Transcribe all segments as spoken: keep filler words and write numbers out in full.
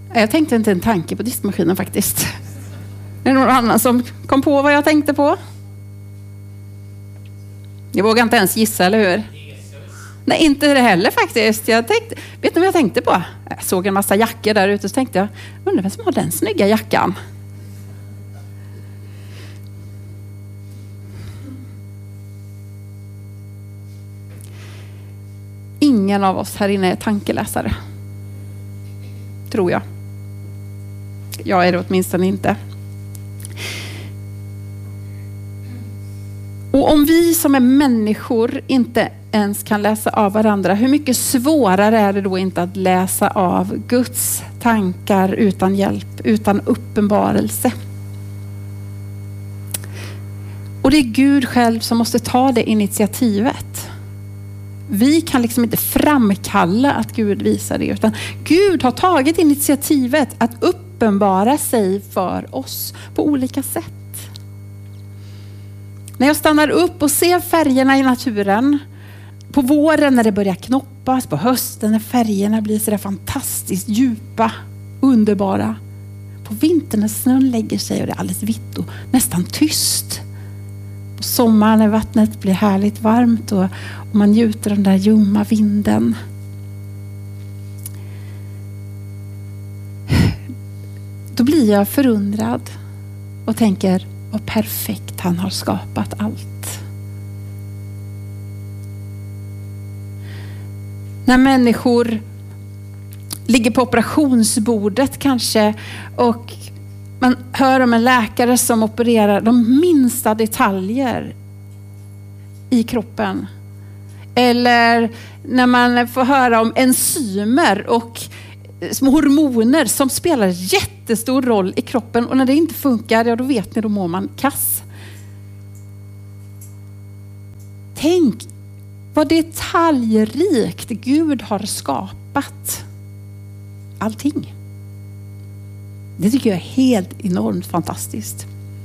Jag tänkte inte en tanke på diskmaskinen faktiskt. Är det någon annan som kom på vad jag tänkte på? Jag vågar inte ens gissa, eller hur? Nej, inte det heller faktiskt. Jag tänkte, vet ni vad jag tänkte på? Jag såg en massa jackor där ute, så tänkte jag, undrar vem som har den snygga jackan? Ingen av oss här inne är tankeläsare. Tror jag. Jag är det åtminstone inte. Och om vi som är människor inte ens kan läsa av varandra, hur mycket svårare är det då inte att läsa av Guds tankar utan hjälp, utan uppenbarelse? Och det är Gud själv som måste ta det initiativet. Vi kan liksom inte framkalla att Gud visar det, utan Gud har tagit initiativet att uppenbara sig för oss på olika sätt. När jag stannar upp och ser färgerna i naturen, på våren när det börjar knoppas, på hösten när färgerna blir så där fantastiskt djupa, underbara. På vintern när snön lägger sig och det är alldeles vitt och nästan tyst. På sommaren när vattnet blir härligt varmt och, och man njuter av den där ljumma vinden. Då blir jag förundrad och tänker, vad perfekt han har skapat allt. När människor ligger på operationsbordet kanske och man hör om en läkare som opererar de minsta detaljer i kroppen. Eller när man får höra om enzymer och små hormoner som spelar jättestor roll i kroppen. Och när det inte funkar, ja då vet ni, då mår man kass. Tänk vad detaljrikt Gud har skapat allting. Det tycker jag är helt enormt fantastiskt.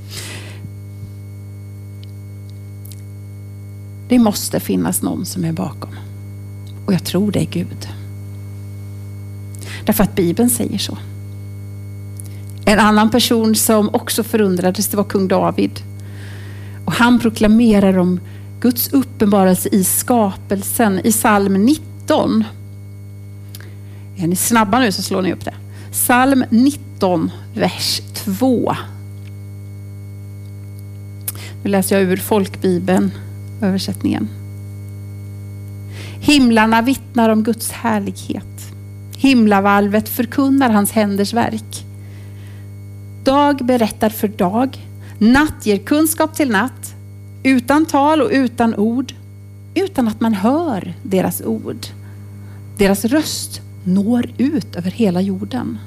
Det måste finnas någon som är bakom. Och jag tror det är Gud. Därför att Bibeln säger så. En annan person som också förundrades, det var kung David. Och han proklamerar om Guds uppenbarelse i skapelsen i psalm nitton. Är ni snabba nu så slår ni upp det. Psalm nitton, vers två. Nu läser jag ur folkbibeln, översättningen. Himlarna vittnar om Guds härlighet. Himlavalvet förkunnar hans händers verk. Dag berättar för dag. Natt ger kunskap till natt. Utan tal och utan ord. Utan att man hör deras ord. Deras röst når ut över hela jorden.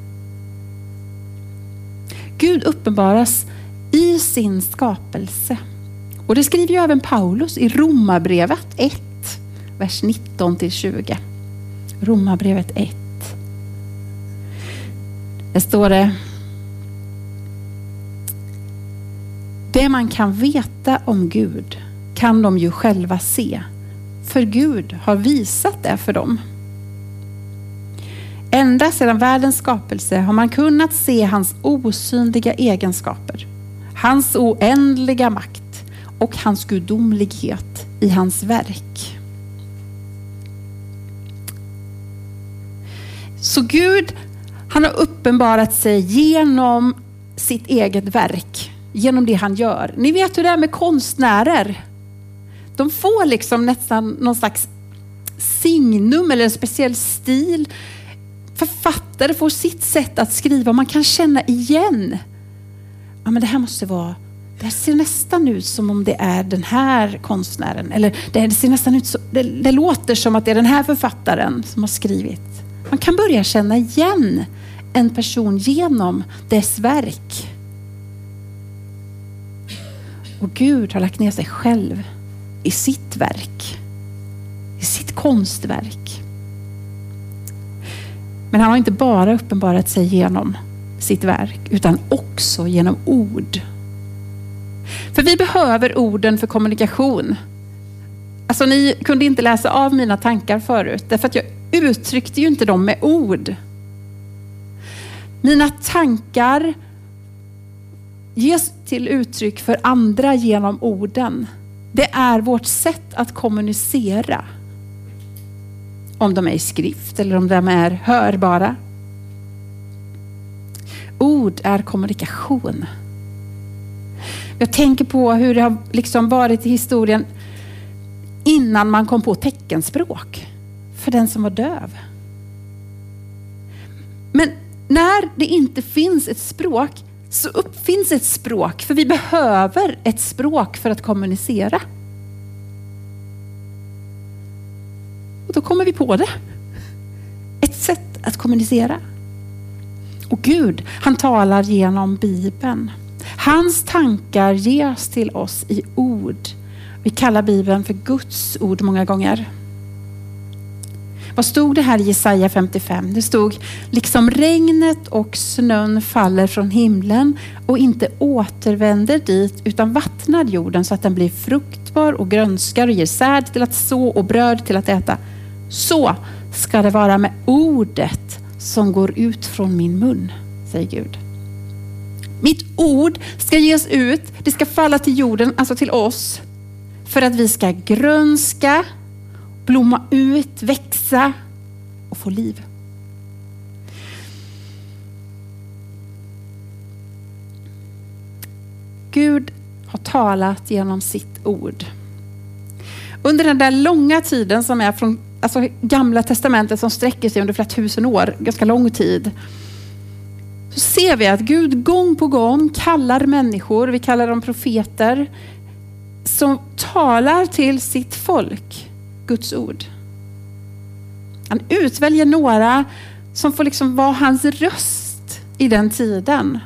Gud uppenbaras i sin skapelse. Och det skriver ju även Paulus i Romarbrevet ett, vers nitton till tjugo. Romarbrevet ett. Det står det: det man kan veta om Gud kan de ju själva se, för Gud har visat det för dem. Ända sedan världens skapelse har man kunnat se hans osynliga egenskaper, hans oändliga makt och hans gudomlighet i hans verk. Så Gud, han har uppenbarat sig genom sitt eget verk, genom det han gör. Ni vet hur det är med konstnärer. De får liksom nästan någon slags signum eller en speciell stil. Författare får sitt sätt att skriva. Man kan känna igen. Ja, men det här måste vara, det här ser nästan ut som om det är den här konstnären. Eller det ser nästan ut som, det, det låter som att det är den här författaren som har skrivit. Man kan börja känna igen en person genom dess verk. Och Gud har lagt ner sig själv i sitt verk. I sitt konstverk. Men han har inte bara uppenbarat sig genom sitt verk, utan också genom ord. För vi behöver orden för kommunikation. Alltså ni kunde inte läsa av mina tankar förut, därför att jag uttryckte ju inte dem med ord. Mina tankar ges till uttryck för andra genom orden. Det är vårt sätt att kommunicera. Om de är i skrift eller om de är hörbara. Ord är kommunikation. Jag tänker på hur det har liksom varit i historien innan man kom på teckenspråk för den som var döv. Men när det inte finns ett språk så uppfinns ett språk, för vi behöver ett språk för att kommunicera. Och då kommer vi på det. Ett sätt att kommunicera. Och Gud, han talar genom Bibeln. Hans tankar ges till oss i ord. Vi kallar Bibeln för Guds ord många gånger. Vad stod det här i Jesaja femtiofem? Det stod: liksom regnet och snön faller från himlen och inte återvänder dit utan vattnar jorden så att den blir fruktbar och grönskar och ger säd till att så och bröd till att äta. Så ska det vara med ordet som går ut från min mun, säger Gud. Mitt ord ska ges ut, det ska falla till jorden, alltså till oss, för att vi ska grönska, blomma ut, växa och få liv. Gud har talat genom sitt ord. Under den där långa tiden som är från alltså gamla testamentet som sträcker sig under flera tusen år, ganska lång tid, så ser vi att Gud gång på gång kallar människor, vi kallar dem profeter, som talar till sitt folk Guds ord. Han utväljer några som får liksom vara hans röst i den tiden.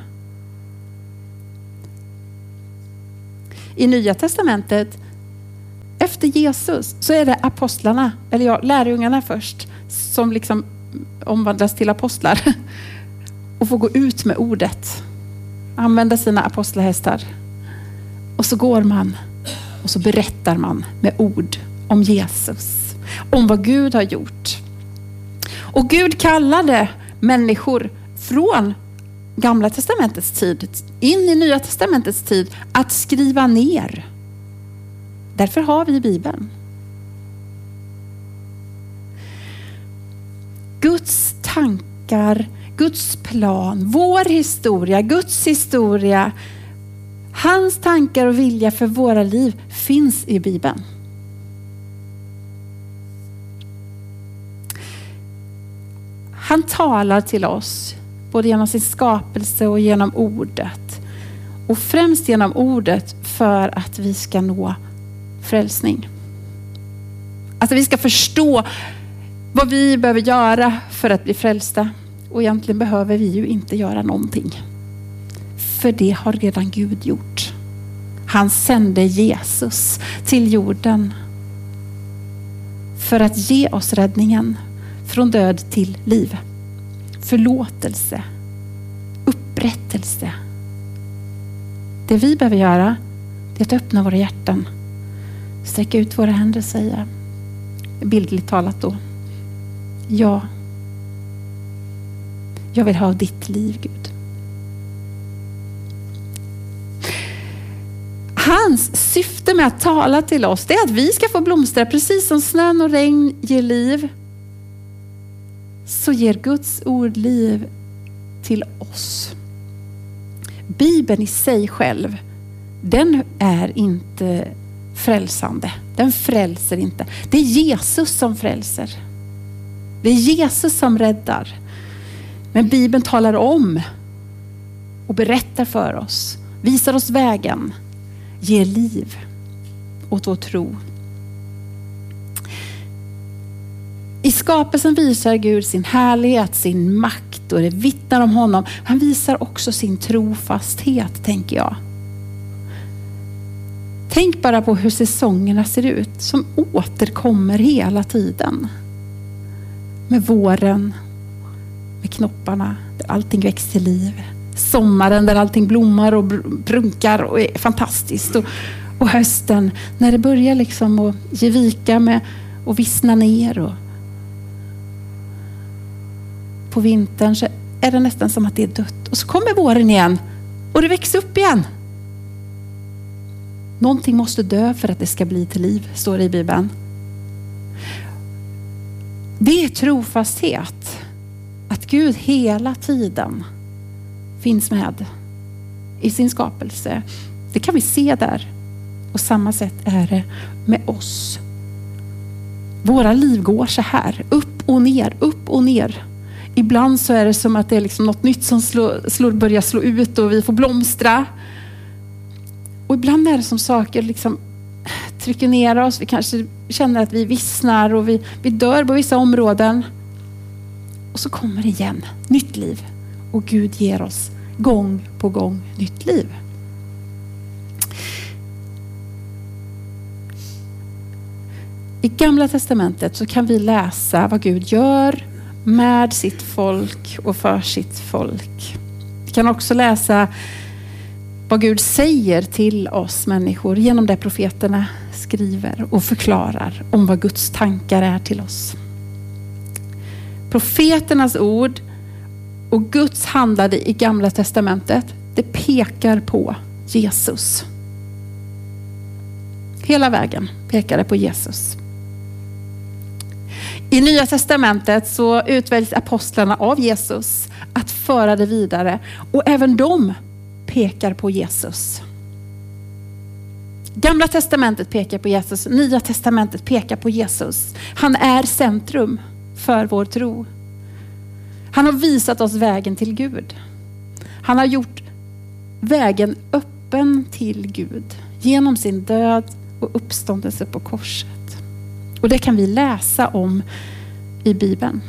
I Nya testamentet, efter Jesus, så är det apostlarna, eller ja, lärjungarna först, som liksom omvandlas till apostlar och får gå ut med ordet. Använda sina apostlahästar. Och så går man och så berättar man med ord om Jesus, om vad Gud har gjort. Och Gud kallade människor från Gamla testamentets tid in i Nya testamentets tid att skriva ner. Därför har vi Bibeln. Guds tankar, Guds plan, vår historia, Guds historia, hans tankar och vilja för våra liv finns i Bibeln. Han talar till oss både genom sin skapelse och genom ordet. Och främst genom ordet för att vi ska nå frälsning. Att vi ska förstå vad vi behöver göra för att bli frälsta. Och egentligen behöver vi ju inte göra någonting. För det har redan Gud gjort. Han sände Jesus till jorden för att ge oss räddningen från död till liv. Förlåtelse. Upprättelse. Det vi behöver göra är att öppna våra hjärtan. Sträcka ut våra händer och säga, bildligt talat då: ja, jag vill ha ditt liv, Gud. Hans syfte med att tala till oss, det är att vi ska få blomstra. Precis som snön och regn ger liv, så ger Guds ord liv till oss. Bibeln i sig själv, den är inte frälsande. Den frälser inte. Det är Jesus som frälser. Det är Jesus som räddar. Men Bibeln talar om och berättar för oss, visar oss vägen, ger liv åt vår tro. I skapelsen visar Gud sin härlighet, sin makt, och det vittnar om honom. Han visar också sin trofasthet, tänker jag. Tänk bara på hur säsongerna ser ut, som återkommer hela tiden. Med våren, med knopparna där allting växer till liv. Sommaren där allting blommar och brunkar och är fantastiskt. Och, och hösten när det börjar liksom att ge vika med och vissna ner. Och på vintern så är det nästan som att det är dött. Och så kommer våren igen och det växer upp igen. Någonting måste dö för att det ska bli till liv, står det i Bibeln. Det är trofasthet. Att Gud hela tiden finns med i sin skapelse. Det kan vi se där. Och samma sätt är det med oss. Våra liv går så här. Upp och ner, upp och ner. Ibland så är det som att det är liksom något nytt som slår, slår, börjar slå ut och vi får blomstra. Och ibland är det som saker liksom trycker ner oss. Vi kanske känner att vi vissnar och vi, vi dör på vissa områden. Och så kommer det igen, nytt liv. Och Gud ger oss gång på gång nytt liv. I Gamla testamentet så kan vi läsa vad Gud gör med sitt folk och för sitt folk. Vi kan också läsa vad Gud säger till oss människor genom det profeterna skriver och förklarar om vad Guds tankar är till oss. Profeternas ord och Guds handlade i Gamla testamentet, det pekar på Jesus. Hela vägen pekar det på Jesus. I Nya testamentet så utväljs apostlarna av Jesus att föra det vidare. Och även de pekar på Jesus. Gamla testamentet pekar på Jesus. Nya testamentet pekar på Jesus. Han är centrum för vår tro. Han har visat oss vägen till Gud. Han har gjort vägen öppen till Gud genom sin död och uppståndelse på korset. Och det kan vi läsa om i Bibeln.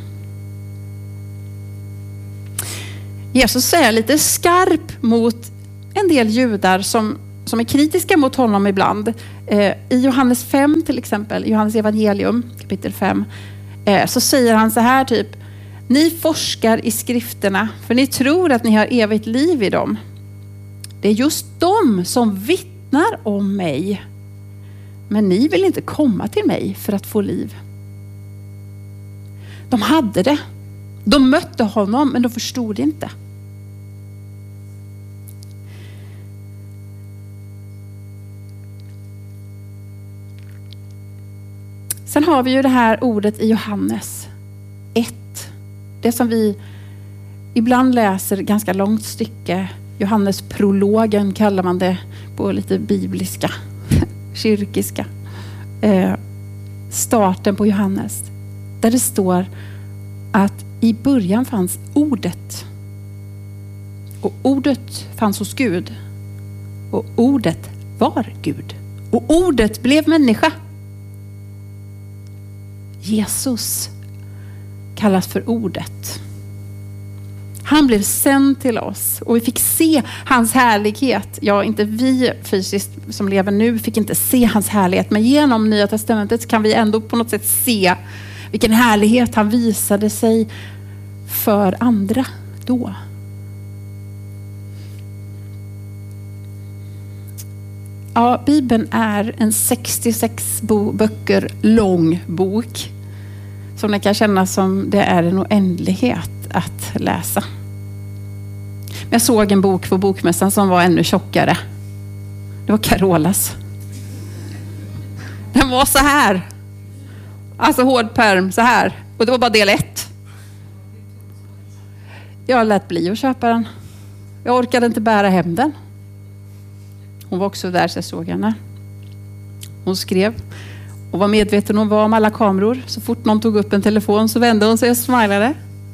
Jesus är lite skarp mot en del judar som, som är kritiska mot honom ibland. Eh, I Johannes fem till exempel, Johannes evangelium kapitel fem, eh, så säger han så här typ: ni forskar i skrifterna för ni tror att ni har evigt liv i dem. Det är just de som vittnar om mig. Men ni vill inte komma till mig för att få liv. De hade det. De mötte honom men de förstod inte. Sen har vi ju det här ordet i Johannes ett. Det som vi ibland läser ganska långt stycke. Johannes prologen kallar man det på lite bibliska. Kyrkiska eh, starten på Johannes, där det står att i början fanns ordet och ordet fanns hos Gud och ordet var Gud och ordet blev människa. Jesus kallas för ordet. Han blev sänd till oss och vi fick se hans härlighet. Ja, inte vi fysiskt som lever nu fick inte se hans härlighet. Men genom Nya testamentet kan vi ändå på något sätt se vilken härlighet han visade sig för andra då. Ja, Bibeln är en sextiosex bo- böcker lång bok. Som det kan kännas som det är en oändlighet att läsa. Jag såg en bok på bokmässan som var ännu tjockare. Det var Carolas. Den var så här. Alltså hård pärm så här. Och det var bara del ett. Jag lät bli att köpa den. Jag orkade inte bära hem den. Hon var också där så jag såg henne. Hon skrev och var medveten om vad om alla kameror. Så fort någon tog upp en telefon så vände hon sig och smilade.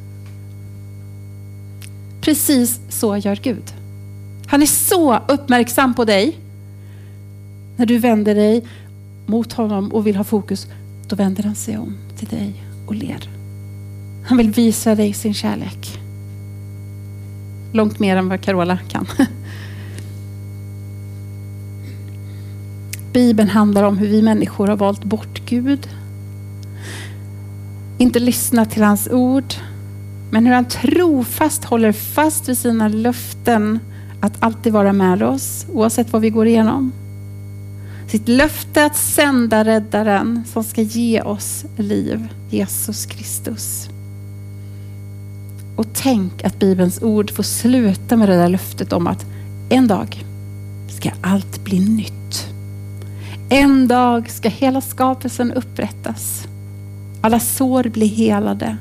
Precis så gör Gud. Han är så uppmärksam på dig. När du vänder dig mot honom och vill ha fokus, då vänder han sig om till dig och ler. Han vill visa dig sin kärlek. Långt mer än vad Carola kan. Bibeln handlar om hur vi människor har valt bort Gud. Inte lyssnat till hans ord. Men hur han trofast håller fast vid sina löften att alltid vara med oss oavsett vad vi går igenom. Sitt löfte att sända räddaren som ska ge oss liv, Jesus Kristus. Och tänk att Bibelns ord får sluta med det där löftet om att en dag ska allt bli nytt. En dag ska hela skapelsen upprättas. Alla sår blir helade.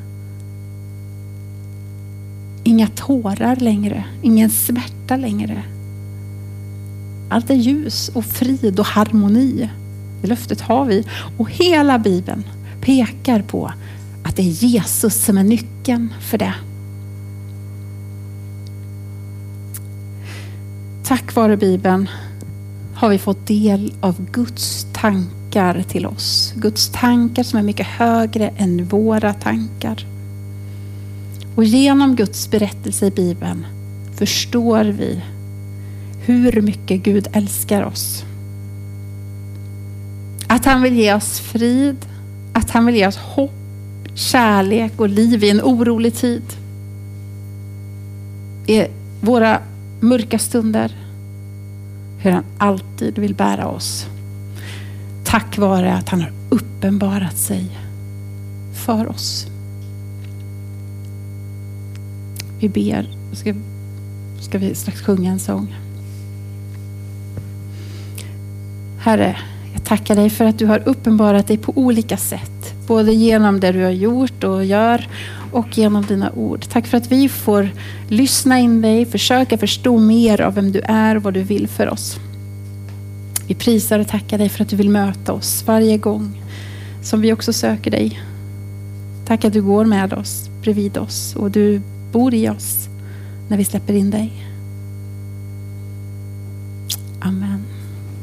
Inga tårar längre, ingen smärta längre. Allt är ljus och frid och harmoni. Det löftet har vi. Och hela Bibeln pekar på att det är Jesus som är nyckeln för det. Tack vare Bibeln har vi fått del av Guds tankar till oss. Guds tankar som är mycket högre än våra tankar. Och genom Guds berättelse i Bibeln förstår vi hur mycket Gud älskar oss. Att han vill ge oss frid, att han vill ge oss hopp, kärlek och liv i en orolig tid. I våra mörka stunder, hur han alltid vill bära oss. Tack vare att han har uppenbarat sig för oss. Vi ber, ska, ska vi strax sjunga en sång. Herre, jag tackar dig för att du har uppenbarat dig på olika sätt. Både genom det du har gjort och gör och genom dina ord. Tack för att vi får lyssna in dig, försöka förstå mer av vem du är och vad du vill för oss. Vi prisar och tackar dig för att du vill möta oss varje gång som vi också söker dig. Tack att du går med oss, bredvid oss och du bor i oss när vi släpper in dig.